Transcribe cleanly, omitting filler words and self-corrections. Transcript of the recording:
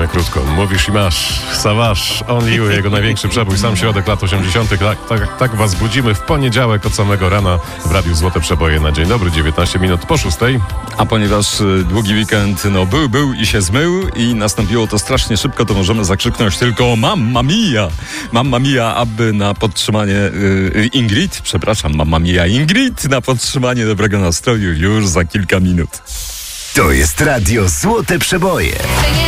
krótko. Mówisz i masz. Savage, Only You, jego największy przebój, sam środek lat 80. Tak was budzimy w poniedziałek od samego rana w Radiu Złote Przeboje na dzień dobry, 19 minut po 6. A ponieważ długi weekend był i się zmył i nastąpiło to strasznie szybko, to możemy zakrzyknąć tylko Mamma Mia! Mamma Mia, aby na podtrzymanie Mamma Mia Ingrid, na podtrzymanie dobrego nastroju już za kilka minut. To jest Radio Złote Przeboje.